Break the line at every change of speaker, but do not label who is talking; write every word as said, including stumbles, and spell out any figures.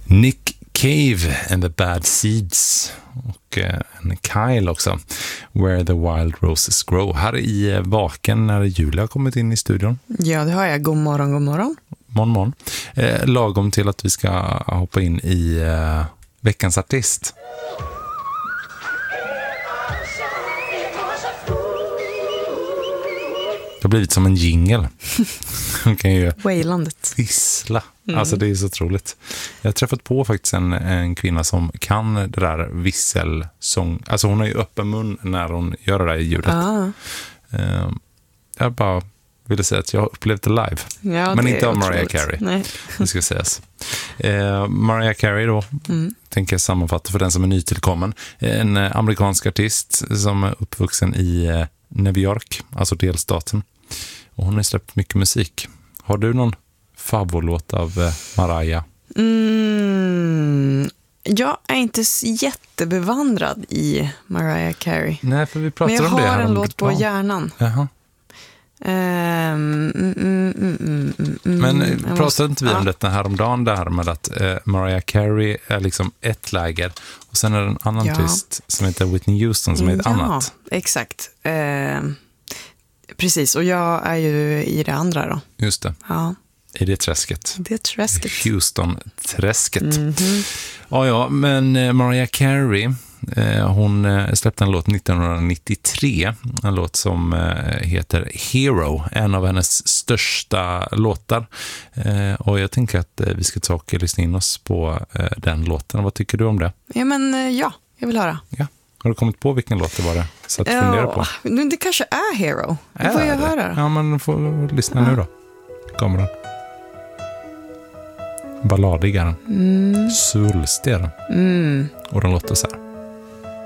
Nick Cave and the Bad Seeds och eh, en Kyle också, Where the Wild Roses Grow. Här i eh, Vaken när Julia har kommit in i studion.
Ja, det har jag. God morgon, god morgon.
Morgon, morgon. Eh, lagom till att vi ska hoppa in i eh, veckans artist. Det har blivit som en jingle. Man kan ju
Wailandet.
vissla.
Mm.
Alltså det är så otroligt. Jag har träffat på faktiskt en, en kvinna som kan det där visselsång. Alltså hon har ju öppen mun när hon gör det där ljudet.
Ah.
Uh, jag bara ville säga att jag har upplevt det live.
Ja,
men
det
inte
är
av Mariah
otroligt.
Carey.
Nej.
Det ska sägas. Uh, Mariah Carey då,
Mm.
tänker jag sammanfatta för den som är nytillkommen. En uh, amerikansk artist som är uppvuxen i uh, New York, alltså delstaten. Och hon har släppt mycket musik. Har du någon favoritlåt av eh, Mariah?
Mm. Jag är inte så jättebevandrad i Mariah Carey.
Nej, för vi pratade
Men jag
om det
har
här.
en
om
låt på
ja.
hjärnan.
Jaha.
Um, mm, mm, mm, mm, mm,
Men
jag
pratade
måste-
inte vi om
ja.
detta häromdagen, det här med att eh, Mariah Carey är liksom ett läger och sen är det en annan
Ja.
artist som heter Whitney Houston som är ett
ja,
annat.
exakt. Ehm, precis, och jag är ju i det andra då.
Just det,
Ja,
i det träsket.
det är träsket.
Houston-träsket.
Mhm.
Ja, ja, men eh, Mariah Carey, eh, hon eh, släppte en låt nittonhundranittiotre. En låt som eh, heter Hero, en av hennes största låtar. Eh, och jag tänker att eh, vi ska ta och lyssna in oss på eh, den låten. Vad tycker du om det?
Ja, men eh, ja, jag vill höra.
Ja. Har du kommit på vilken låt det var det? Så att fundera på.
Ja, nu, det kanske är Hero. Det
Är
får jag
det?
höra.
Ja, men får lyssna nu då. Kommer den. Balladigaren.
Mm.
Svulstig är den.
Mm.
Och den låter så här.